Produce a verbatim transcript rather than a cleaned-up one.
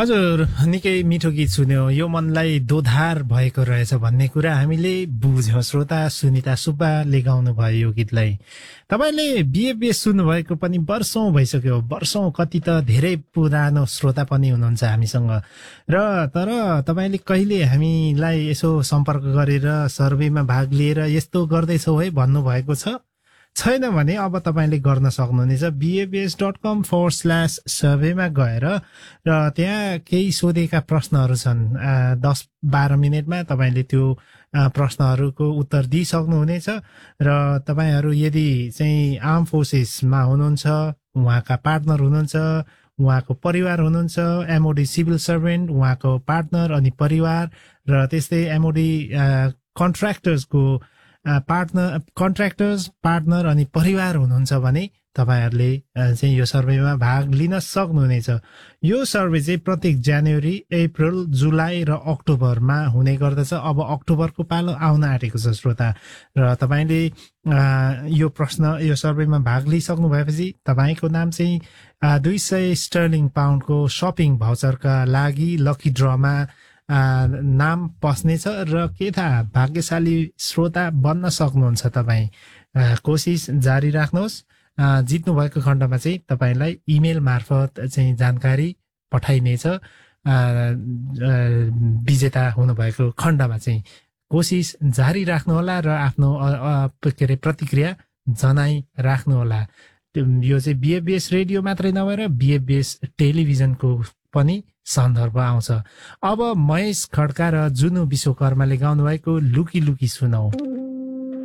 हजुर निकै मिठो गीत सुन्यो। यो मनलाई दोधार भएको रहेछ भन्ने कुरा हामीले बुझ्यौं। श्रोता सुनिता सुब्बाले गाउनु भयो यो गीतलाई। तपाईले बिएबिएस सुन्नुभएको पनि वर्षौं भइसक्यो। वर्षौं कति त धेरै पुरानो श्रोता पनि हुनुहुन्छ हामीसँग। र तर तपाईले कहिले हामीलाई यसो सम्पर्क गरेर सर्वेमा भाग लिएर यस्तो गर्दैछौ है भन्नुभएको छ छैन भने अब तपाईले गर्न सक्नुहुनेछ बिएबिएस डट कम फरवर्ड स्ल्यास सर्वेमा गएर र त्यहाँ केही सोधेका प्रश्नहरू छन्। दस बाह्र मिनटमा तपाईले त्यो प्रश्नहरूको उत्तर दिइसक्नुहुनेछ। र तपाईहरू यदि चाहिँ आर्म फोर्सेसमा हुनुहुन्छ, उहाँका पार्टनर हुनुहुन्छ, उहाँको परिवार हुनुहुन्छ, एमओडी सिभिल सर्भेन्ट, उहाँको पार्टनर अनि परिवार, र त्यस्तै एमओडी कन्ट्र्याक्टर्सको पार्टनर कन्ट्र्याक्टर्स पार्टनर अनि परिवार हुनुहुन्छ भने तपाईहरूले चाहिँ यो सर्वेमा भाग लिन सक्नुहुनेछ। यो सर्वे चाहिँ प्रत्येक जनवरी, अप्रिल, जुलाई र अक्टोबरमा हुने गर्दछ। अब अक्टोबरको पालो आउन आँटेको छ श्रोता। र तपाईले यो प्रश्न यो सर्वेमा भाग लिइसक्नु भएपछि तपाईको नाम चाहिँ दुई सय स्टर्लिङ पाउन्डको सपिङ भाउचरका लागि लकी ड्रमा नाम पस्नेछ। र के थाहा भाग्यशाली श्रोता बन्न सक्नुहुन्छ तपाईँ। कोसिस जारी राख्नुहोस्। जित्नु भएको खण्डमा चाहिँ तपाईलाई इमेल मार्फत चाहिँ जानकारी पठाइनेछ। विजेता हुनुभएको खण्डमा चाहिँ कोसिस जारी राख्नुहोला र आफ्नो के अरे प्रतिक्रिया जनाइराख्नुहोला। यो चाहिँ बिएबिएस रेडियो मात्रै नभएर बिएबिएस टेलिभिजनको पनि सन्दर्भ आउँछ। अब महेश खड्का र जुनु विश्वकर्माले गाउनु भएको लुकी लुकी सुनौ।